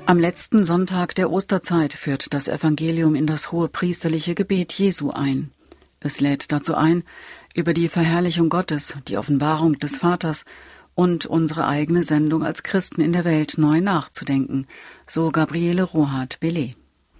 Am letzten Sonntag der Osterzeit führt das Evangelium in das hohepriesterliche Gebet Jesu ein. Es lädt dazu ein, über die Verherrlichung Gottes, die Offenbarung des Vaters und unsere eigene Sendung als Christen in der Welt neu nachzudenken, so Gabriele Rohat-Bellet.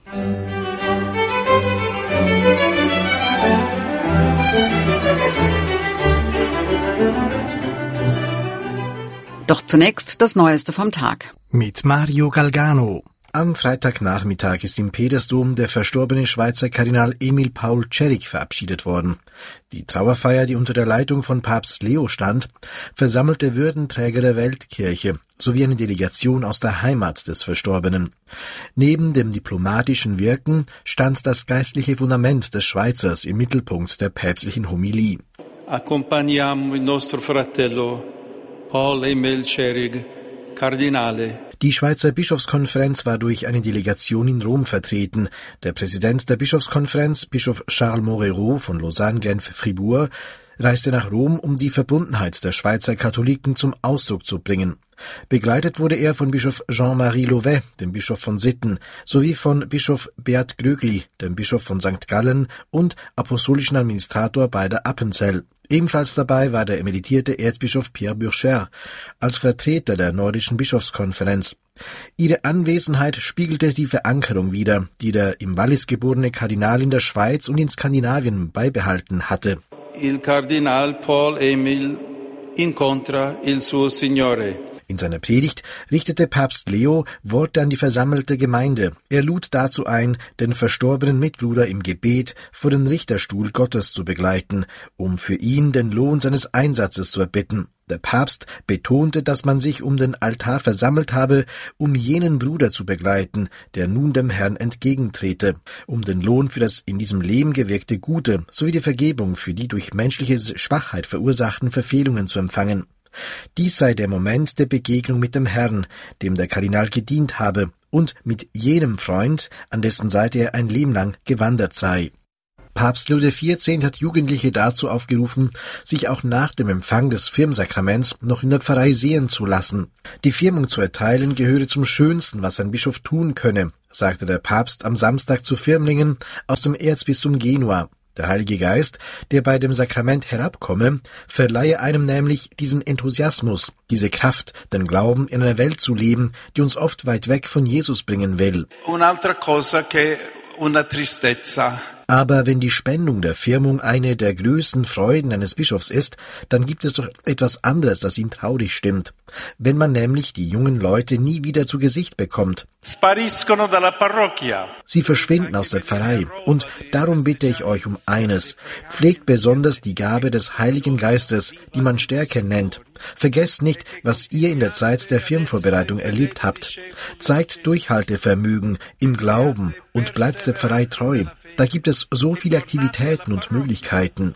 Doch zunächst das Neueste vom Tag. Mit Mario Galgano. Am Freitagnachmittag ist im Petersdom der verstorbene Schweizer Kardinal Emil Paul Cerik verabschiedet worden. Die Trauerfeier, die unter der Leitung von Papst Leo stand, versammelte Würdenträger der Weltkirche sowie eine Delegation aus der Heimat des Verstorbenen. Neben dem diplomatischen Wirken stand das geistliche Fundament des Schweizers im Mittelpunkt der päpstlichen Homilie. Accompagniamo il nostro fratello Paul Emil Cerik, Kardinale. Die Schweizer Bischofskonferenz war durch eine Delegation in Rom vertreten. Der Präsident der Bischofskonferenz, Bischof Charles Moreau von Lausanne-Genf-Fribourg, reiste nach Rom, um die Verbundenheit der Schweizer Katholiken zum Ausdruck zu bringen. Begleitet wurde er von Bischof Jean-Marie Louvet, dem Bischof von Sitten, sowie von Bischof Beat Grögli, dem Bischof von St. Gallen und apostolischen Administrator beider Appenzell. Ebenfalls dabei war der emeritierte Erzbischof Pierre Burcher als Vertreter der Nordischen Bischofskonferenz. Ihre Anwesenheit spiegelte die Verankerung wider, die der im Wallis geborene Kardinal in der Schweiz und in Skandinavien beibehalten hatte. Il Cardinal Paul Emil incontra il suo Signore. In seiner Predigt richtete Papst Leo Worte an die versammelte Gemeinde. Er lud dazu ein, den verstorbenen Mitbruder im Gebet vor den Richterstuhl Gottes zu begleiten, um für ihn den Lohn seines Einsatzes zu erbitten. Der Papst betonte, dass man sich um den Altar versammelt habe, um jenen Bruder zu begleiten, der nun dem Herrn entgegentrete, um den Lohn für das in diesem Leben gewirkte Gute sowie die Vergebung für die durch menschliche Schwachheit verursachten Verfehlungen zu empfangen. Dies sei der Moment der Begegnung mit dem Herrn, dem der Kardinal gedient habe, und mit jenem Freund, an dessen Seite er ein Leben lang gewandert sei. Papst Leo XIV. Hat Jugendliche dazu aufgerufen, sich auch nach dem Empfang des Firmensakraments noch in der Pfarrei sehen zu lassen. Die Firmung zu erteilen gehöre zum Schönsten, was ein Bischof tun könne, sagte der Papst am Samstag zu Firmlingen aus dem Erzbistum Genua. Der Heilige Geist, der bei dem Sakrament herabkomme, verleihe einem nämlich diesen Enthusiasmus, diese Kraft, den Glauben in einer Welt zu leben, die uns oft weit weg von Jesus bringen will. Un'altra cosa che una tristezza. Aber wenn die Spendung der Firmung eine der größten Freuden eines Bischofs ist, dann gibt es doch etwas anderes, das ihn traurig stimmt. Wenn man nämlich die jungen Leute nie wieder zu Gesicht bekommt. Spariscono dalla parrocchia. Sie verschwinden aus der Pfarrei. Und darum bitte ich euch um eines. Pflegt besonders die Gabe des Heiligen Geistes, die man Stärke nennt. Vergesst nicht, was ihr in der Zeit der Firmenvorbereitung erlebt habt. Zeigt Durchhaltevermögen im Glauben und bleibt der Pfarrei treu. Da gibt es so viele Aktivitäten und Möglichkeiten.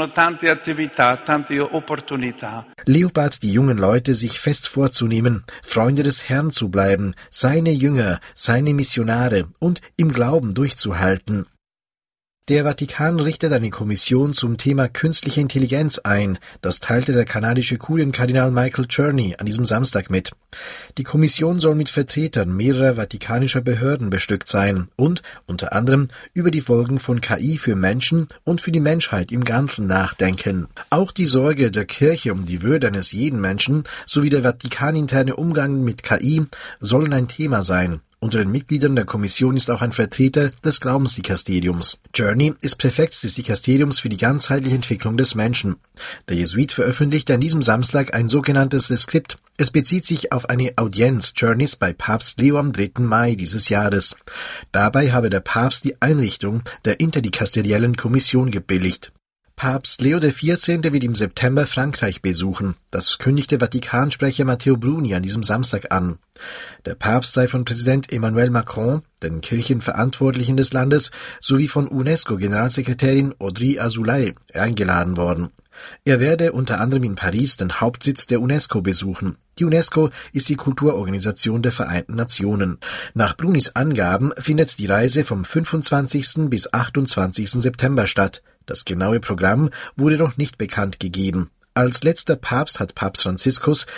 Leo bat die jungen Leute, sich fest vorzunehmen, Freunde des Herrn zu bleiben, seine Jünger, seine Missionare und im Glauben durchzuhalten. Der Vatikan richtet eine Kommission zum Thema künstliche Intelligenz ein. Das teilte der kanadische Kurienkardinal Michael Czerny an diesem Samstag mit. Die Kommission soll mit Vertretern mehrerer vatikanischer Behörden bestückt sein und unter anderem über die Folgen von KI für Menschen und für die Menschheit im Ganzen nachdenken. Auch die Sorge der Kirche um die Würde eines jeden Menschen sowie der vatikaninterne Umgang mit KI sollen ein Thema sein. Unter den Mitgliedern der Kommission ist auch ein Vertreter des Glaubensdikasteriums. Czerny ist Präfekt des Dikasteriums für die ganzheitliche Entwicklung des Menschen. Der Jesuit veröffentlichte an diesem Samstag ein sogenanntes Reskript. Es bezieht sich auf eine Audienz Czernys bei Papst Leo am 3. Mai dieses Jahres. Dabei habe der Papst die Einrichtung der interdikasteriellen Kommission gebilligt. Papst Leo XIV. Wird im September Frankreich besuchen. Das kündigte Vatikansprecher Matteo Bruni an diesem Samstag an. Der Papst sei von Präsident Emmanuel Macron, den Kirchenverantwortlichen des Landes, sowie von UNESCO-Generalsekretärin Audrey Azoulay eingeladen worden. Er werde unter anderem in Paris den Hauptsitz der UNESCO besuchen. Die UNESCO ist die Kulturorganisation der Vereinten Nationen. Nach Brunis Angaben findet die Reise vom 25. bis 28. September statt. Das genaue Programm wurde noch nicht bekannt gegeben. Als letzter Papst hat Papst Franziskus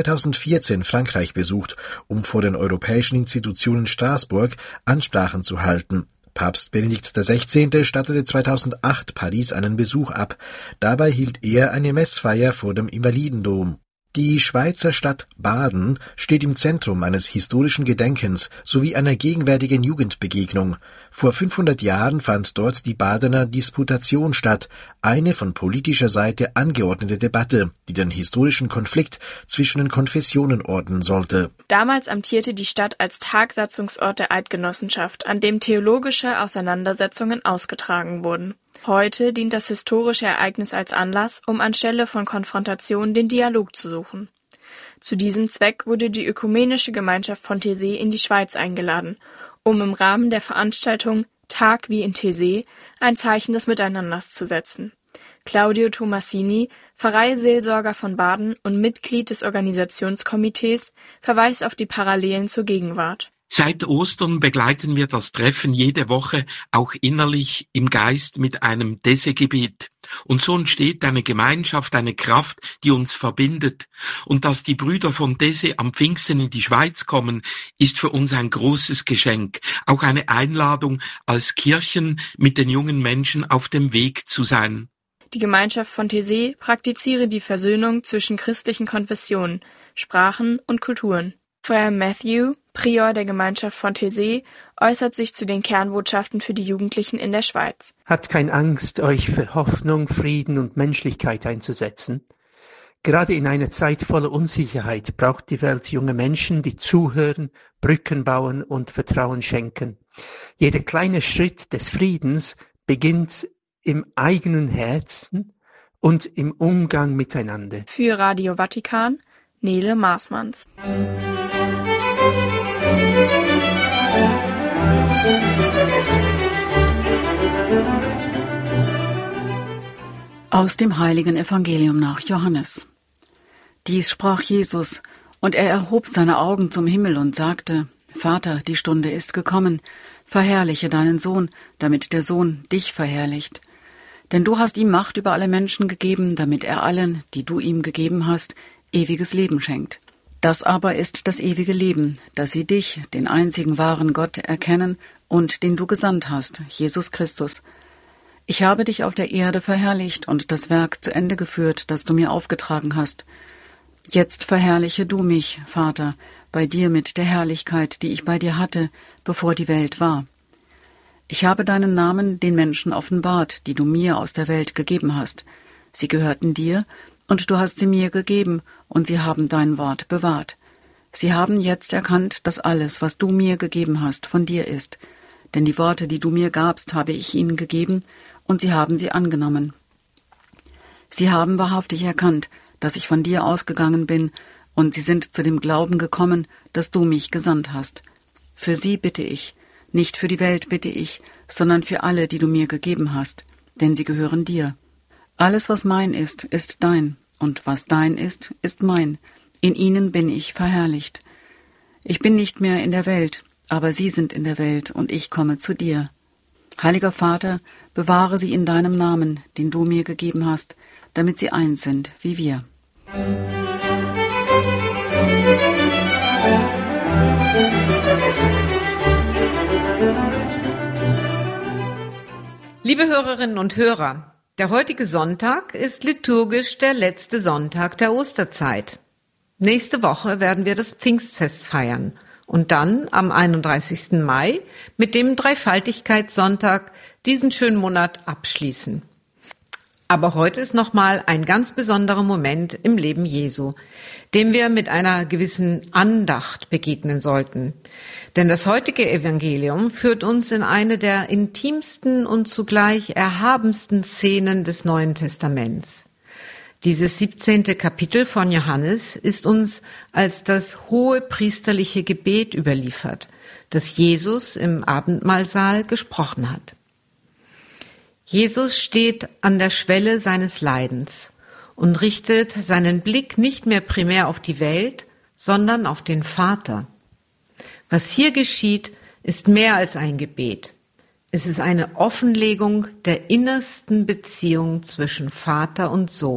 2014 Frankreich besucht, um vor den europäischen Institutionen Straßburg Ansprachen zu halten. Papst Benedikt XVI. Stattete 2008 Paris einen Besuch ab. Dabei hielt er eine Messfeier vor dem Invalidendom. Die Schweizer Stadt Baden steht im Zentrum eines historischen Gedenkens sowie einer gegenwärtigen Jugendbegegnung. Vor 500 Jahren fand dort die Badener Disputation statt, eine von politischer Seite angeordnete Debatte, die den historischen Konflikt zwischen den Konfessionen ordnen sollte. Damals amtierte die Stadt als Tagsatzungsort der Eidgenossenschaft, an dem theologische Auseinandersetzungen ausgetragen wurden. Heute dient das historische Ereignis als Anlass, um anstelle von Konfrontation den Dialog zu suchen. Zu diesem Zweck wurde die Ökumenische Gemeinschaft von Taizé in die Schweiz eingeladen, um im Rahmen der Veranstaltung Tag wie in Taizé ein Zeichen des Miteinanders zu setzen. Claudio Tomassini, Pfarreiseelsorger von Baden und Mitglied des Organisationskomitees, verweist auf die Parallelen zur Gegenwart. Seit Ostern begleiten wir das Treffen jede Woche auch innerlich im Geist mit einem Desse-Gebet. Und so entsteht eine Gemeinschaft, eine Kraft, die uns verbindet. Und dass die Brüder von Desse am Pfingsten in die Schweiz kommen, ist für uns ein großes Geschenk. Auch eine Einladung, als Kirchen mit den jungen Menschen auf dem Weg zu sein. Die Gemeinschaft von Taizé praktiziere die Versöhnung zwischen christlichen Konfessionen, Sprachen und Kulturen. Frère Matthew, Prior der Gemeinschaft von Taizé, äußert sich zu den Kernbotschaften für die Jugendlichen in der Schweiz. Habt keine Angst, euch für Hoffnung, Frieden und Menschlichkeit einzusetzen. Gerade in einer Zeit voller Unsicherheit braucht die Welt junge Menschen, die zuhören, Brücken bauen und Vertrauen schenken. Jeder kleine Schritt des Friedens beginnt im eigenen Herzen und im Umgang miteinander. Für Radio Vatikan, Nele Maasmanns. Aus dem heiligen Evangelium nach Johannes. Dies sprach Jesus, und er erhob seine Augen zum Himmel und sagte: Vater, die Stunde ist gekommen, verherrliche deinen Sohn, damit der Sohn dich verherrlicht. Denn du hast ihm Macht über alle Menschen gegeben, damit er allen, die du ihm gegeben hast, ewiges Leben schenkt. Das aber ist das ewige Leben, dass sie dich, den einzigen wahren Gott, erkennen und den du gesandt hast, Jesus Christus. Ich habe dich auf der Erde verherrlicht und das Werk zu Ende geführt, das du mir aufgetragen hast. Jetzt verherrliche du mich, Vater, bei dir mit der Herrlichkeit, die ich bei dir hatte, bevor die Welt war. Ich habe deinen Namen den Menschen offenbart, die du mir aus der Welt gegeben hast. Sie gehörten dir, und du hast sie mir gegeben, und sie haben dein Wort bewahrt. Sie haben jetzt erkannt, dass alles, was du mir gegeben hast, von dir ist. Denn die Worte, die du mir gabst, habe ich ihnen gegeben, und sie haben sie angenommen. Sie haben wahrhaftig erkannt, dass ich von dir ausgegangen bin, und sie sind zu dem Glauben gekommen, dass du mich gesandt hast. Für sie bitte ich, nicht für die Welt bitte ich, sondern für alle, die du mir gegeben hast, denn sie gehören dir. Alles, was mein ist dein, und was dein ist mein. In ihnen bin ich verherrlicht. Ich bin nicht mehr in der Welt, aber sie sind in der Welt, und ich komme zu dir. Heiliger Vater, bewahre sie in deinem Namen, den du mir gegeben hast, damit sie eins sind, wie wir. Liebe Hörerinnen und Hörer, der heutige Sonntag ist liturgisch der letzte Sonntag der Osterzeit. Nächste Woche werden wir das Pfingstfest feiern und dann am 31. Mai mit dem Dreifaltigkeitssonntag diesen schönen Monat abschließen. Aber heute ist nochmal ein ganz besonderer Moment im Leben Jesu, dem wir mit einer gewissen Andacht begegnen sollten. Denn das heutige Evangelium führt uns in eine der intimsten und zugleich erhabensten Szenen des Neuen Testaments. Dieses 17. Kapitel von Johannes ist uns als das hohe priesterliche Gebet überliefert, das Jesus im Abendmahlsaal gesprochen hat. Jesus steht an der Schwelle seines Leidens und richtet seinen Blick nicht mehr primär auf die Welt, sondern auf den Vater. Was hier geschieht, ist mehr als ein Gebet. Es ist eine Offenlegung der innersten Beziehung zwischen Vater und Sohn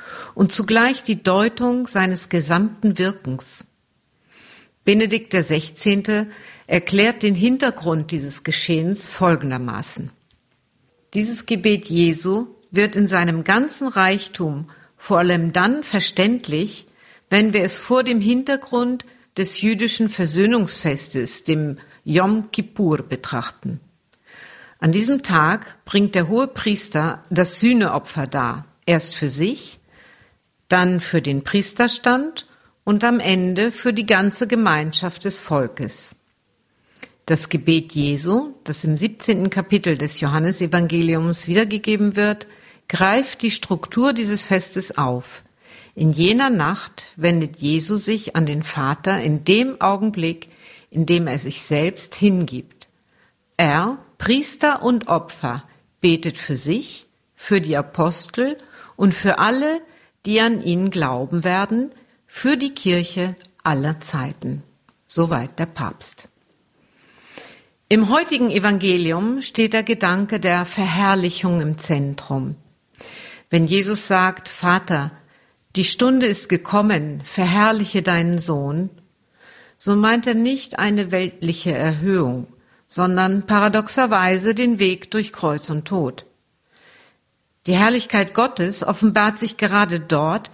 und zugleich die Deutung seines gesamten Wirkens. Benedikt XVI. Erklärt den Hintergrund dieses Geschehens folgendermaßen. Dieses Gebet Jesu wird in seinem ganzen Reichtum vor allem dann verständlich, wenn wir es vor dem Hintergrund des jüdischen Versöhnungsfestes, dem Yom Kippur, betrachten. An diesem Tag bringt der Hohepriester das Sühneopfer dar, erst für sich, dann für den Priesterstand und am Ende für die ganze Gemeinschaft des Volkes. Das Gebet Jesu, das im 17. Kapitel des Johannesevangeliums wiedergegeben wird, greift die Struktur dieses Festes auf. In jener Nacht wendet Jesus sich an den Vater in dem Augenblick, in dem er sich selbst hingibt. Er, Priester und Opfer, betet für sich, für die Apostel und für alle, die an ihn glauben werden, für die Kirche aller Zeiten. Soweit der Papst. Im heutigen Evangelium steht der Gedanke der Verherrlichung im Zentrum. Wenn Jesus sagt, Vater, die Stunde ist gekommen, verherrliche deinen Sohn, so meint er nicht eine weltliche Erhöhung, sondern paradoxerweise den Weg durch Kreuz und Tod. Die Herrlichkeit Gottes offenbart sich gerade dort,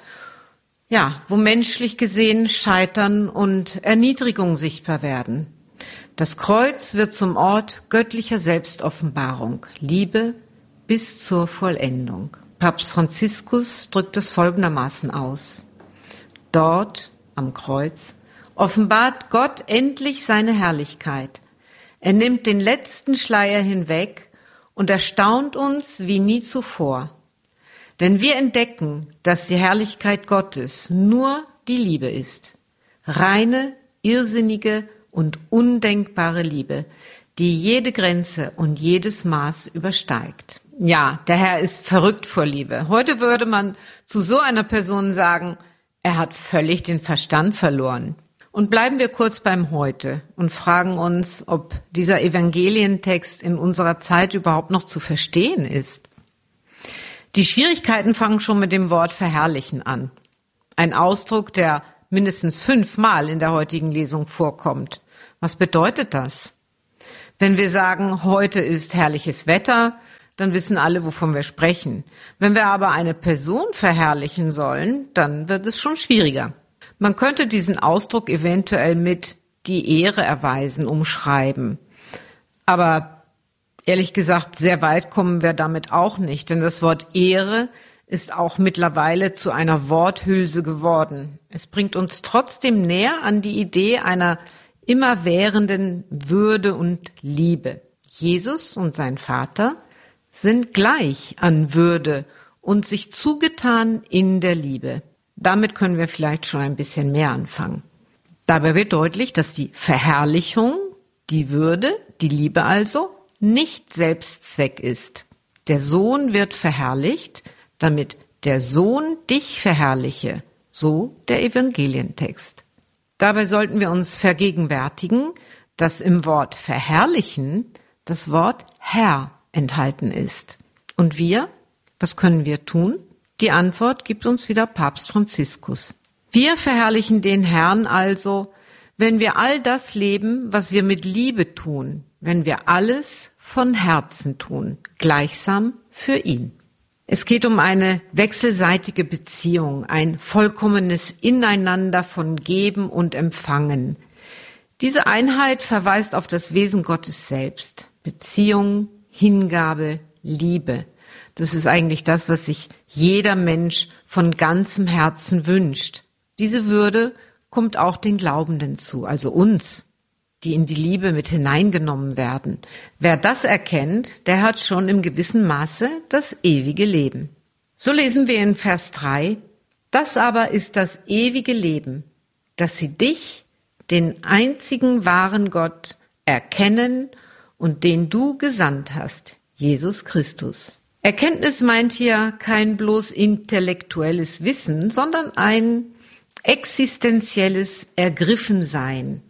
wo menschlich gesehen Scheitern und Erniedrigung sichtbar werden. Das Kreuz wird zum Ort göttlicher Selbstoffenbarung, Liebe bis zur Vollendung. Papst Franziskus drückt es folgendermaßen aus. Dort, am Kreuz, offenbart Gott endlich seine Herrlichkeit. Er nimmt den letzten Schleier hinweg und erstaunt uns wie nie zuvor. Denn wir entdecken, dass die Herrlichkeit Gottes nur die Liebe ist. Reine, irrsinnige und undenkbare Liebe, die jede Grenze und jedes Maß übersteigt. Ja, der Herr ist verrückt vor Liebe. Heute würde man zu so einer Person sagen, er hat völlig den Verstand verloren. Und bleiben wir kurz beim Heute und fragen uns, ob dieser Evangelientext in unserer Zeit überhaupt noch zu verstehen ist. Die Schwierigkeiten fangen schon mit dem Wort verherrlichen an. Ein Ausdruck, der mindestens 5-mal in der heutigen Lesung vorkommt. Was bedeutet das? Wenn wir sagen, heute ist herrliches Wetter, dann wissen alle, wovon wir sprechen. Wenn wir aber eine Person verherrlichen sollen, dann wird es schon schwieriger. Man könnte diesen Ausdruck eventuell mit die Ehre erweisen umschreiben. Aber ehrlich gesagt, sehr weit kommen wir damit auch nicht, denn das Wort Ehre ist auch mittlerweile zu einer Worthülse geworden. Es bringt uns trotzdem näher an die Idee einer immerwährenden Würde und Liebe. Jesus und sein Vater sind gleich an Würde und sich zugetan in der Liebe. Damit können wir vielleicht schon ein bisschen mehr anfangen. Dabei wird deutlich, dass die Verherrlichung, die Würde, die Liebe also, nicht Selbstzweck ist. Der Sohn wird verherrlicht, damit der Sohn dich verherrliche, so der Evangelientext. Dabei sollten wir uns vergegenwärtigen, dass im Wort verherrlichen das Wort Herr enthalten ist. Und wir, was können wir tun? Die Antwort gibt uns wieder Papst Franziskus. Wir verherrlichen den Herrn also, wenn wir all das leben, was wir mit Liebe tun, wenn wir alles von Herzen tun, gleichsam für ihn. Es geht um eine wechselseitige Beziehung, ein vollkommenes Ineinander von Geben und Empfangen. Diese Einheit verweist auf das Wesen Gottes selbst. Beziehung, Hingabe, Liebe. Das ist eigentlich das, was sich jeder Mensch von ganzem Herzen wünscht. Diese Würde kommt auch den Glaubenden zu, also uns, die in die Liebe mit hineingenommen werden. Wer das erkennt, der hat schon im gewissen Maße das ewige Leben. So lesen wir in Vers 3, das aber ist das ewige Leben, dass sie dich, den einzigen wahren Gott, erkennen und den du gesandt hast, Jesus Christus. Erkenntnis meint hier kein bloß intellektuelles Wissen, sondern ein existenzielles Ergriffensein,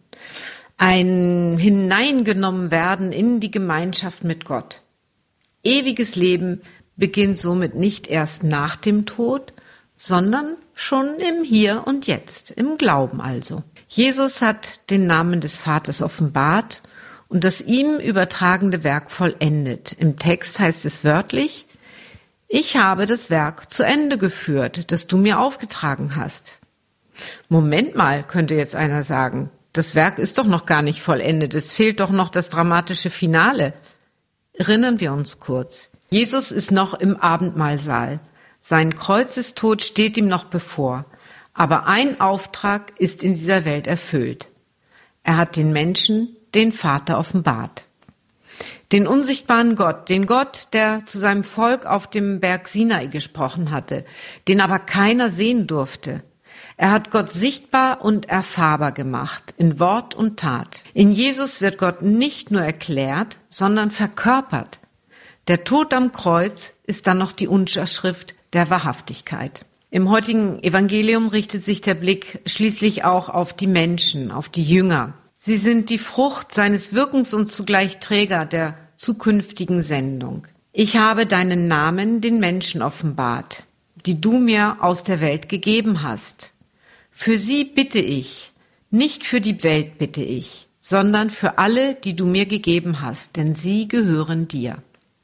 ein Hineingenommen werden in die Gemeinschaft mit Gott. Ewiges Leben beginnt somit nicht erst nach dem Tod, sondern schon im Hier und Jetzt, im Glauben also. Jesus hat den Namen des Vaters offenbart und das ihm übertragene Werk vollendet. Im Text heißt es wörtlich: Ich habe das Werk zu Ende geführt, das du mir aufgetragen hast. Moment mal, könnte jetzt einer sagen. Das Werk ist doch noch gar nicht vollendet. Es fehlt doch noch das dramatische Finale. Erinnern wir uns kurz. Jesus ist noch im Abendmahlsaal. Sein Kreuzestod steht ihm noch bevor. Aber ein Auftrag ist in dieser Welt erfüllt. Er hat den Menschen den Vater offenbart. Den unsichtbaren Gott, den Gott, der zu seinem Volk auf dem Berg Sinai gesprochen hatte, den aber keiner sehen durfte. Er hat Gott sichtbar und erfahrbar gemacht, in Wort und Tat. In Jesus wird Gott nicht nur erklärt, sondern verkörpert. Der Tod am Kreuz ist dann noch die Unterschrift der Wahrhaftigkeit. Im heutigen Evangelium richtet sich der Blick schließlich auch auf die Menschen, auf die Jünger. Sie sind die Frucht seines Wirkens und zugleich Träger der zukünftigen Sendung. Ich habe deinen Namen den Menschen offenbart, die du mir aus der Welt gegeben hast. Für sie bitte ich, nicht für die Welt bitte ich, sondern für alle, die du mir gegeben hast, denn sie gehören dir.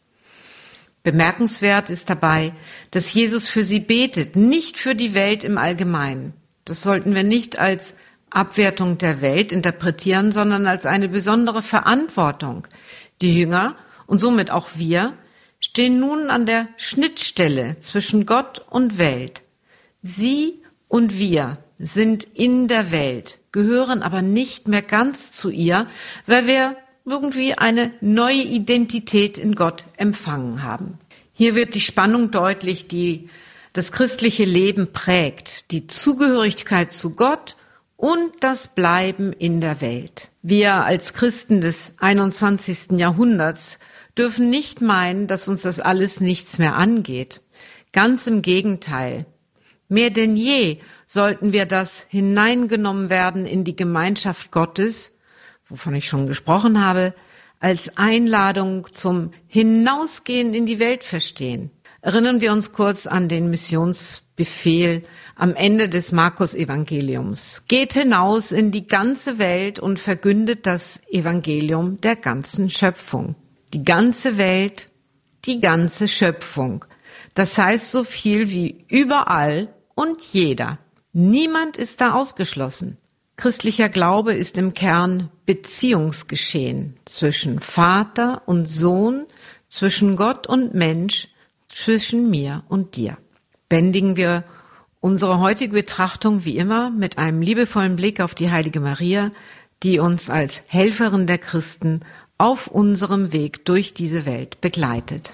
Bemerkenswert ist dabei, dass Jesus für sie betet, nicht für die Welt im Allgemeinen. Das sollten wir nicht als Abwertung der Welt interpretieren, sondern als eine besondere Verantwortung. Die Jünger und somit auch wir stehen nun an der Schnittstelle zwischen Gott und Welt. Sie und wir sind in der Welt, gehören aber nicht mehr ganz zu ihr, weil wir irgendwie eine neue Identität in Gott empfangen haben. Hier wird die Spannung deutlich, die das christliche Leben prägt, die Zugehörigkeit zu Gott und das Bleiben in der Welt. Wir als Christen des 21. Jahrhunderts dürfen nicht meinen, dass uns das alles nichts mehr angeht. Ganz im Gegenteil. Mehr denn je sollten wir das hineingenommen werden in die Gemeinschaft Gottes, wovon ich schon gesprochen habe, als Einladung zum Hinausgehen in die Welt verstehen. Erinnern wir uns kurz an den Missionsbefehl am Ende des Markus-Evangeliums. Geht hinaus in die ganze Welt und verkündet das Evangelium der ganzen Schöpfung. Die ganze Welt, die ganze Schöpfung. Das heißt so viel wie überall und jeder. Niemand ist da ausgeschlossen. Christlicher Glaube ist im Kern Beziehungsgeschehen zwischen Vater und Sohn, zwischen Gott und Mensch, zwischen mir und dir. Bändigen wir unsere heutige Betrachtung wie immer mit einem liebevollen Blick auf die Heilige Maria, die uns als Helferin der Christen auf unserem Weg durch diese Welt begleitet.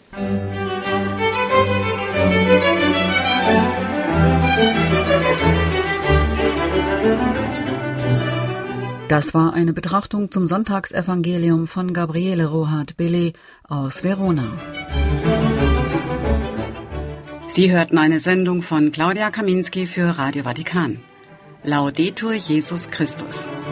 Das war eine Betrachtung zum Sonntagsevangelium von Gabriele Rohat-Bellet aus Verona. Sie hörten eine Sendung von Claudia Kaminski für Radio Vatikan. Laudetur Jesus Christus.